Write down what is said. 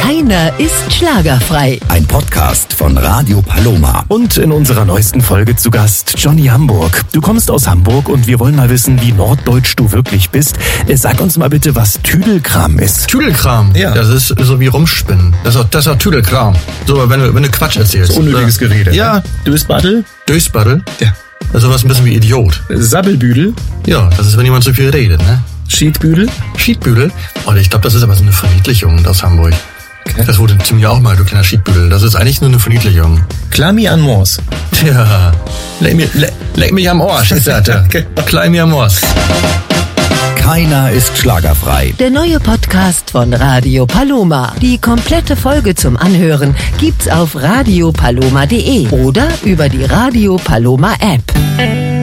Keiner ist schlagerfrei. Ein Podcast von Radio Paloma. Und in unserer neuesten Folge zu Gast Johnny Hamburg. Du kommst aus Hamburg und wir wollen mal wissen, wie norddeutsch du wirklich bist. Sag uns mal bitte, was Tüdelkram ist. Tüdelkram? Ja. Das ist so wie Rumspinnen. Das ist auch Tüdelkram. So, wenn du Quatsch erzählst. So unnötiges Gerede. Ja. Dösbaddel? Dösbaddel? Ja. Also was ein bisschen wie Idiot. Sabbelbüdel? Ja, das ist, wenn jemand zu viel redet, ne? Schiedbüdel? Schiedbüdel? Oh, ich glaube, das ist aber so eine Verniedlichung aus Hamburg. Okay. Das wurde zu mir auch mal, du kleiner Schiedbüdel. Das ist eigentlich nur eine Verniedlichung. Klami an Mors. Ja, leck mich am Arsch, ich sagte. Okay. Klein mir am Arsch. Keiner ist schlagerfrei. Der neue Podcast von Radio Paloma. Die komplette Folge zum Anhören gibt's auf radiopaloma.de oder über die Radio Paloma App.